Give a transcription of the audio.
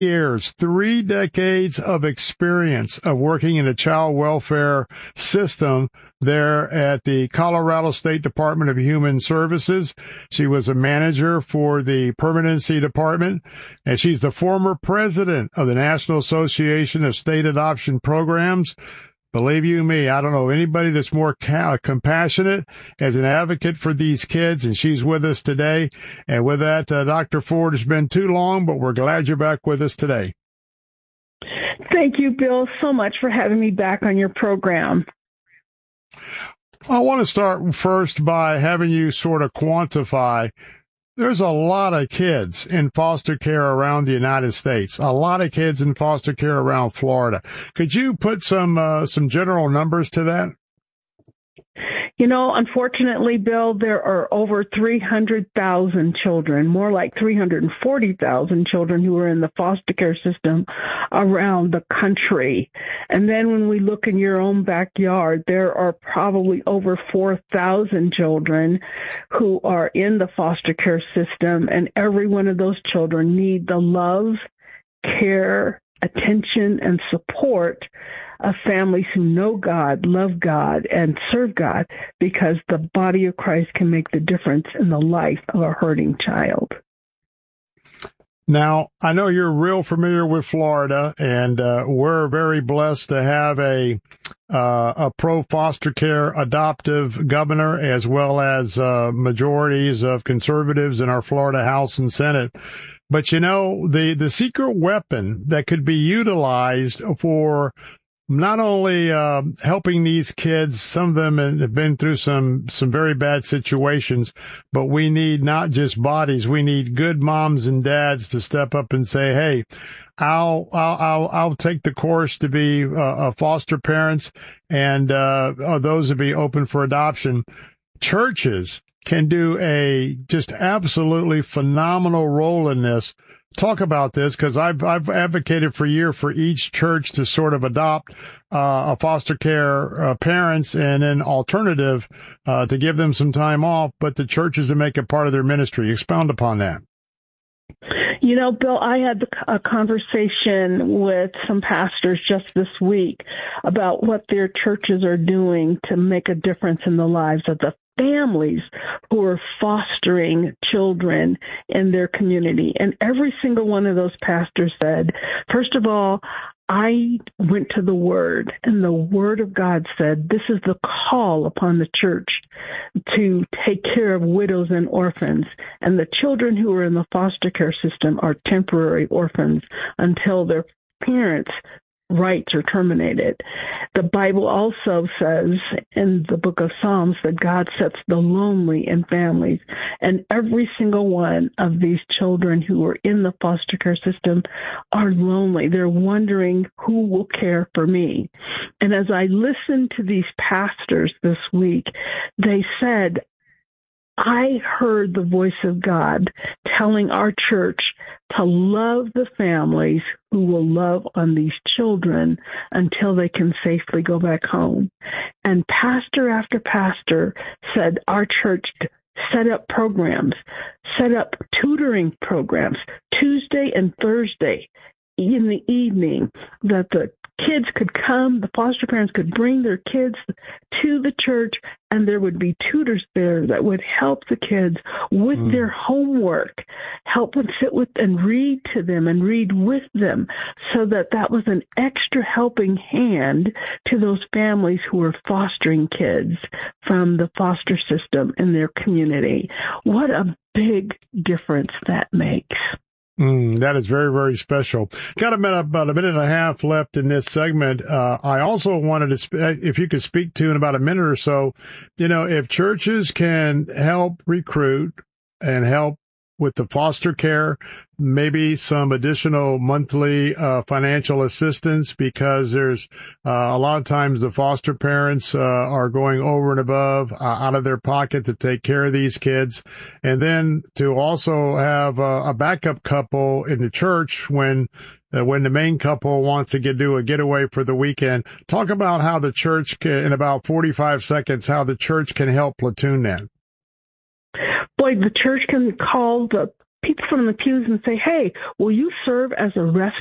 years, 3 decades of experience of working in the child welfare system there at the Colorado State Department of Human Services. She was a manager for the permanency department, and she's the former president of the National Association of State Adoption Programs. Believe you me, I don't know anybody that's more compassionate as an advocate for these kids, and she's with us today. And with that, Dr. Ford, it's been too long, but we're glad you're back with us today. Thank you, Bill, so much for having me back on your program. I want to start first by having you sort of quantify. There's a lot of kids in foster care around the United States, a lot of kids in foster care around Florida. Could you put some general numbers to that? You know, unfortunately, Bill, there are over 300,000 children, more like 340,000 children who are in the foster care system around the country. And then when we look in your own backyard, there are probably over 4,000 children who are in the foster care system, and every one of those children need the love, care, attention, and support of families who know God, love God, and serve God, because the body of Christ can make the difference in the life of a hurting child. Now, I know you're real familiar with Florida, and we're very blessed to have a pro-foster care adoptive governor, as well as majorities of conservatives in our Florida House and Senate. But, you know, the secret weapon that could be utilized for not only helping these kids, some of them have been through some very bad situations, but we need not just bodies. We need good moms and dads to step up and say, "Hey, I'll take the course to be foster parents, and those would be open for adoption." Churches can do a just absolutely phenomenal role in this. Talk about this, because I've advocated for a year for each church to sort of adopt a foster care parents and an alternative to give them some time off, but the churches to make it part of their ministry. Expound upon that. You know, Bill, I had a conversation with some pastors just this week about what their churches are doing to make a difference in the lives of the families who are fostering children in their community. And every single one of those pastors said, first of all, I went to the Word, and the Word of God said, this is the call upon the church to take care of widows and orphans. And the children who are in the foster care system are temporary orphans until their parents' rights are terminated. The Bible also says in the book of Psalms that God sets the lonely in families, and every single one of these children who are in the foster care system are lonely. They're wondering, who will care for me? And as I listened to these pastors this week, they said, I heard the voice of God telling our church to love the families who will love on these children until they can safely go back home. And pastor after pastor said our church set up programs, set up tutoring programs, Tuesday and Thursday in the evening, that the kids could come, the foster parents could bring their kids to the church, and there would be tutors there that would help the kids with their homework, help them sit with and read to them and read with them, so that that was an extra helping hand to those families who are fostering kids from the foster system in their community. What a big difference that makes. That is very, very special. Got about a minute and a half left in this segment. I also wanted to, if you could speak to in about a minute or so, you know, if churches can help recruit and help with the foster care, maybe some additional monthly financial assistance, because there's a lot of times the foster parents are going over and above out of their pocket to take care of these kids. And then to also have a backup couple in the church when the main couple wants to do a getaway for the weekend. Talk about how the church can, in about 45 seconds, how the church can help platoon that. Boy, the church can call the people from the pews and say, hey, will you serve as a